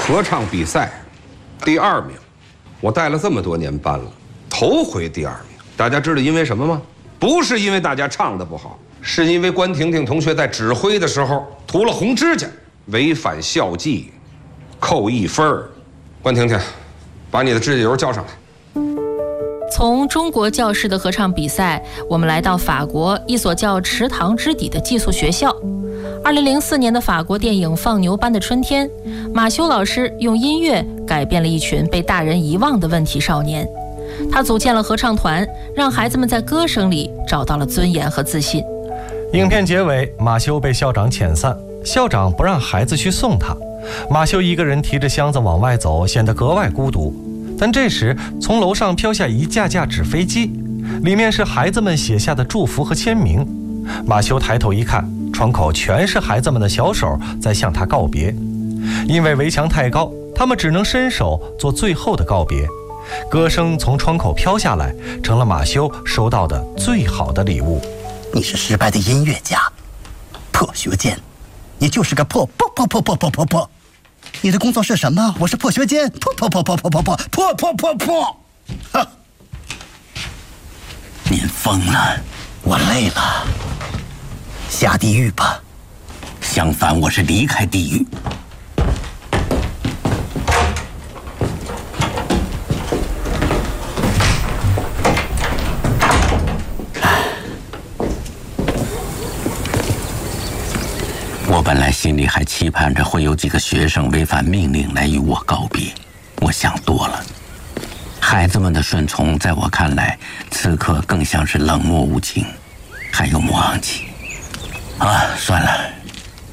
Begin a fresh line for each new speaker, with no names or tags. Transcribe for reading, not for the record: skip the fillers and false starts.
合唱比赛第2名，我带了这么多年班了，头回第2名。大家知道因为什么吗？不是因为大家唱得不好，是因为关婷婷同学在指挥的时候涂了红指甲，违反校纪，扣1分。关婷婷，把你的指甲油交上来。
从中国教师的合唱比赛，我们来到法国一所叫池塘之底的寄宿学校。2004年的法国电影《放牛班的春天》，马修老师用音乐改变了一群被大人遗忘的问题少年。他组建了合唱团，让孩子们在歌声里找到了尊严和自信。
影片结尾，马修被校长遣散，校长不让孩子去送他，马修一个人提着箱子往外走，显得格外孤独。但这时，从楼上飘下一架架纸飞机，里面是孩子们写下的祝福和签名。马修抬头一看，窗口全是孩子们的小手在向他告别。因为围墙太高，他们只能伸手做最后的告别。歌声从窗口飘下来，成了马修收到的最好的礼物。
你是失败的音乐家，破学监，你就是个破。你的工作是什么？我是破学监，破。哼！您疯了，我累了，下地狱吧。相反，我是离开地狱。我本来心里还期盼着会有几个学生违反命令来与我告别，我想多了。孩子们的顺从，在我看来，此刻更像是冷漠无情，还有忘记。算了，